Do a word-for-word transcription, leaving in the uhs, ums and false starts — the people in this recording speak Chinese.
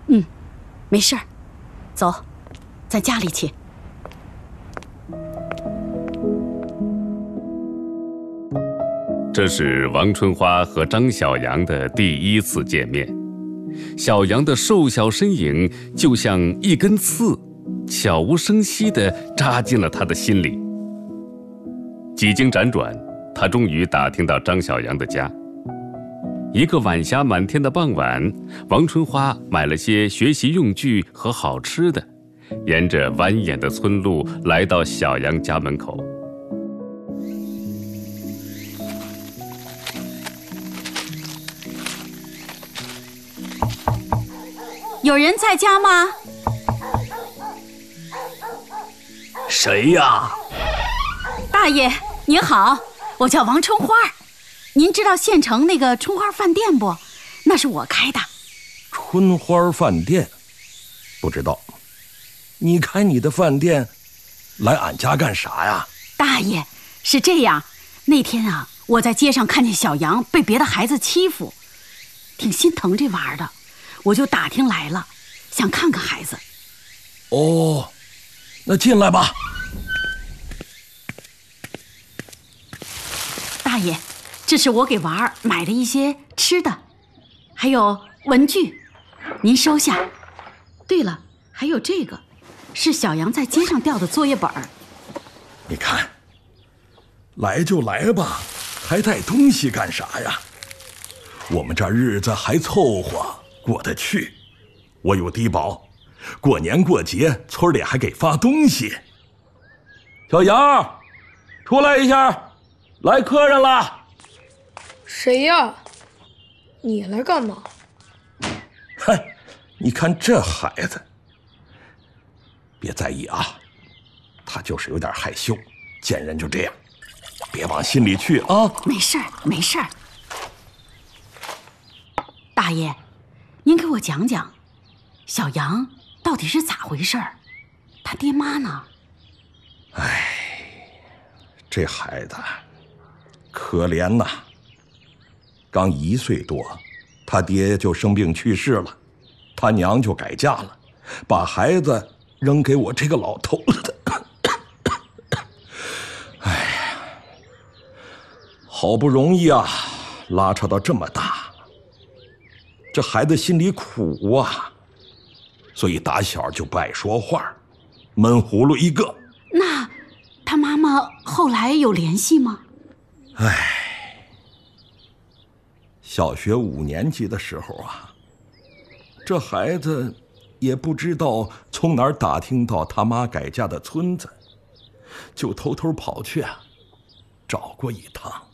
嗯，没事儿，走，咱家里去。 这是王春花和张小杨的第一次见面。小杨的瘦小身影就像一根刺，悄无声息地扎进了他的心里。几经辗转，他终于打听到张小杨的家。一个晚霞满天的傍晚，王春花买了些学习用具和好吃的，沿着蜿蜒的村路来到小杨家门口。 有人在家吗？ 谁呀？ 大爷您好，我叫王春花。您知道县城那个春花饭店不？那是我开的。 春花饭店？不知道。你开你的饭店来俺家干啥呀？ 大爷，是这样，那天啊，我在街上看见小杨被别的孩子欺负，挺心疼这娃儿的，我就打听来了，想看看孩子。 哦，那进来吧。 大爷，这是我给娃儿买的一些吃的，还有文具，您收下。对了，还有这个，是小杨在街上掉的作业本儿。 你看，来就来吧，还带东西干啥呀？我们这日子还凑合过得去，我有低保，过年过节村里还给发东西。小杨，出来一下，来客人了。 谁呀？你来干嘛？ 嗨，你看这孩子，别在意啊，他就是有点害羞，见人就这样，别往心里去啊。 没事儿，没事儿。大爷，您给我讲讲，小杨到底是咋回事儿？他爹妈呢？ 哎，这孩子可怜呐，刚一岁多，他爹就生病去世了，他娘就改嫁了，把孩子扔给我这个老头子。哎呀，好不容易啊，拉扯到这么大，这孩子心里苦啊，所以打小就不爱说话，闷葫芦一个。 那他妈妈后来有联系吗？ 唉，小学五年级的时候啊，这孩子也不知道从哪儿打听到他妈改嫁的村子，就偷偷跑去啊，找过一趟。